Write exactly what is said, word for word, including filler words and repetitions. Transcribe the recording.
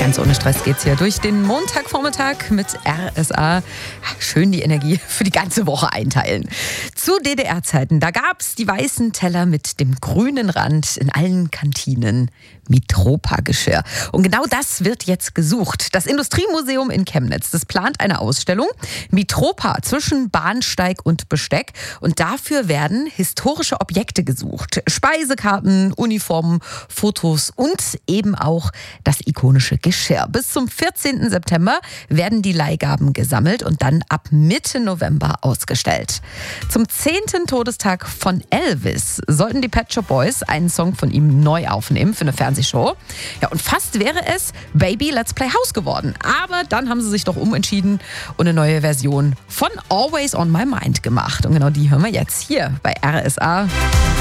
Ganz ohne Stress geht's hier durch den Montagvormittag mit R S A. Schön die Energie für die ganze Woche einteilen. Zu D D R-Zeiten, da gab's die weißen Teller mit dem grünen Rand in allen Kantinen. Mitropa-Geschirr. Und genau das wird jetzt gesucht. Das Industriemuseum in Chemnitz, das plant eine Ausstellung Mitropa zwischen Bahnsteig und Besteck. Und dafür werden historische Objekte gesucht. Speisekarten, Uniformen, Fotos und eben auch das ikonische Geschirr. Bis zum vierzehnten September werden die Leihgaben gesammelt und dann ab Mitte November ausgestellt. Zum zehnten Todestag von Elvis sollten die Pet Shop Boys einen Song von ihm neu aufnehmen für eine Fernsehshow. Ja, und fast wäre es Baby Let's Play House geworden. Aber dann haben sie sich doch umentschieden und eine neue Version von Always on My Mind gemacht. Und genau die hören wir jetzt hier bei R S A.